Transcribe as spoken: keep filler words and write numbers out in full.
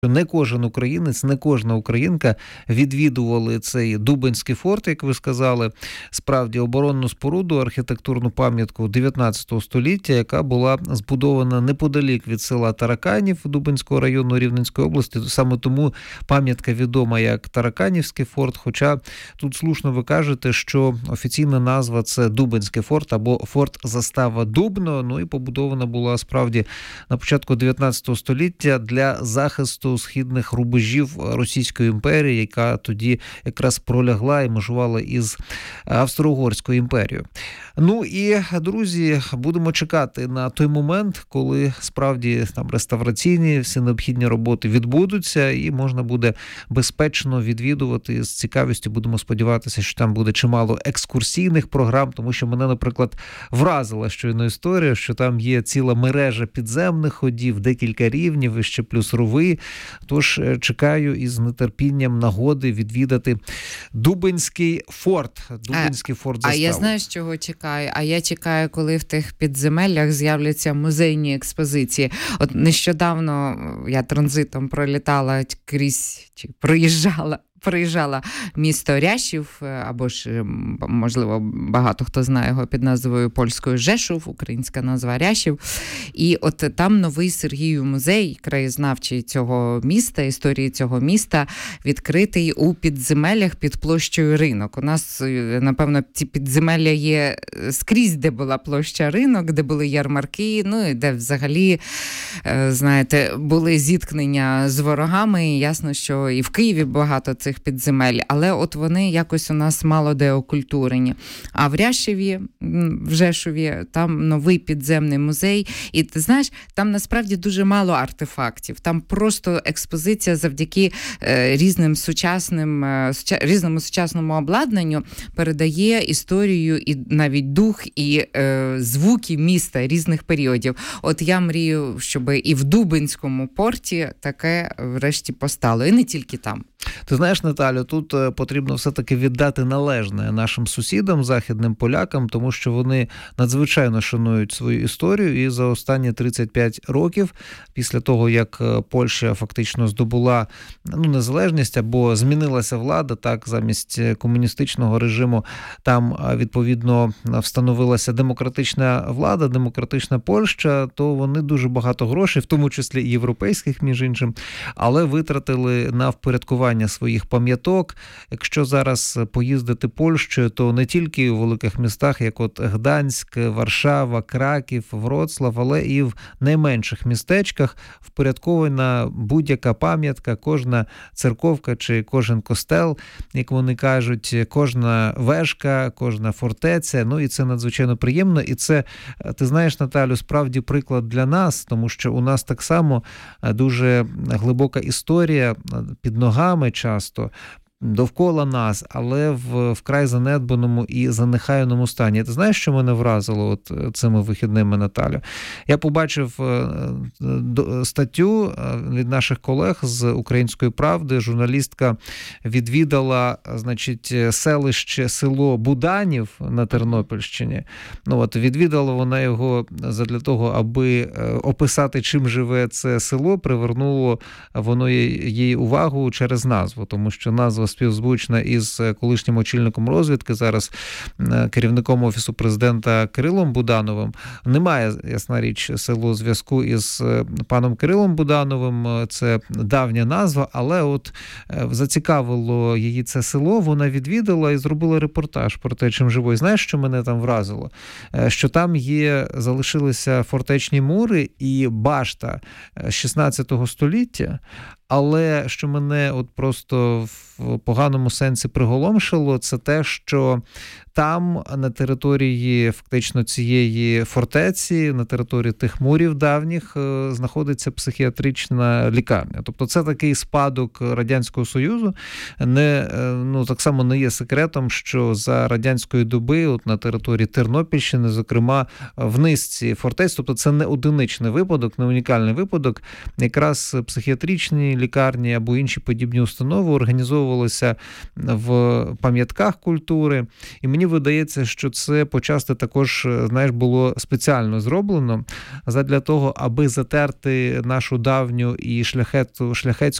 Не кожен українець, не кожна українка відвідували цей Дубенський форт, як ви сказали, справді оборонну споруду, архітектурну пам'ятку дев'ятнадцятого століття, яка була збудована неподалік від села Тараканів Дубенського району Рівненської області. Саме тому пам'ятка відома як Тараканівський форт, хоча тут слушно ви кажете, що офіційна назва це Дубенський форт або форт-застава Дубно, ну і побудована була справді на початку дев'ятнадцятого століття для захисту східних рубежів Російської імперії, яка тоді якраз пролягла і межувала із Австро-Угорською імперією. Ну і, друзі, будемо чекати на той момент, коли справді там реставраційні всі необхідні роботи відбудуться і можна буде безпечно відвідувати. З цікавістю будемо сподіватися, що там буде чимало екскурсійних програм, тому що мене, наприклад, вразила щойно історія, що там є ціла мережа підземних ходів, декілька рівнів, і ще плюс рови. Тож чекаю із нетерпінням нагоди відвідати Дубенський форт. Дубенський форт-заставу. А я знаю, з чого чекаю. А я чекаю, коли в тих підземеллях з'являться музейні експозиції. От нещодавно я транзитом пролітала крізь, чи проїжджала, Приїжджала місто Рящів, або ж, можливо, багато хто знає його під назвою польською Жешув, українська назва Рящів. І от там новий Сергію музей, краєзнавчий цього міста, історії цього міста, відкритий у підземеллях під площею Ринок. У нас, напевно, ці підземелля є скрізь, де була площа Ринок, де були ярмарки, ну і де взагалі, знаєте, були зіткнення з ворогами. І ясно, що і в Києві багато цих підземель, але от вони якось у нас мало де окультурені. А в Рящеві, в Жешові, там новий підземний музей. І ти знаєш, там насправді дуже мало артефактів. Там просто експозиція завдяки е, різним сучасним, е, суча, різному сучасному обладнанню передає історію і навіть дух, і е, звуки міста різних періодів. От я мрію, щоб і в Дубенському порті таке врешті постало. І не тільки там. Ти знаєш, Наталю, тут потрібно все-таки віддати належне нашим сусідам, західним полякам, тому що вони надзвичайно шанують свою історію, і за останні тридцять п'ять років, після того, як Польща фактично здобула ну, незалежність або змінилася влада, так, замість комуністичного режиму, там, відповідно, встановилася демократична влада, демократична Польща, то вони дуже багато грошей, в тому числі і європейських, між іншим, але витратили на впорядкування своїх пам'яток. Якщо зараз поїздити Польщею, то не тільки у великих містах, як от Гданськ, Варшава, Краків, Вроцлав, але і в найменших містечках впорядкована будь-яка пам'ятка, кожна церковка чи кожен костел, як вони кажуть, кожна вежка, кожна фортеця. Ну і це надзвичайно приємно. І це, ти знаєш, Наталю, справді приклад для нас, тому що у нас так само дуже глибока історія під ногами часто, довкола нас, але в вкрай занедбаному і занехайному стані. Ти знаєш, що мене вразило от цими вихідними, Наталю? Я побачив статтю від наших колег з «Української правди». Журналістка відвідала, значить, селище, село Буданів на Тернопільщині. Ну, от, відвідала вона його задля того, аби описати, чим живе це село, привернуло воно її увагу через назву, тому що назва співзвучна із колишнім очільником розвідки, зараз керівником Офісу президента Кирилом Будановим. Немає, ясна річ, село зв'язку із паном Кирилом Будановим, це давня назва, але от зацікавило її це село, вона відвідала і зробила репортаж про те, чим живе. І знаєш, що мене там вразило? Що там є, залишилися фортечні мури і башта шістнадцятого століття, але що мене от просто в поганому сенсі приголомшило, це те, що там на території фактично цієї фортеці, на території тих мурів давніх, знаходиться психіатрична лікарня. Тобто це такий спадок Радянського Союзу. Не, ну, так само не є секретом, що за радянської доби от на території Тернопільщини, зокрема, в низці фортець, тобто це не одиничний випадок, не унікальний випадок, якраз психіатричні лікарні або інші подібні установи організовувалися в пам'ятках культури. І мені видається, що це почасти також, знаєш, було спеціально зроблено задля того, аби затерти нашу давню і шляхету, шляхетську